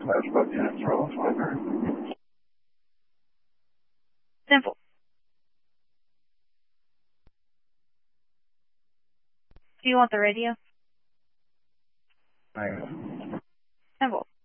Simple. Do you want the radio? Hang on. Simple.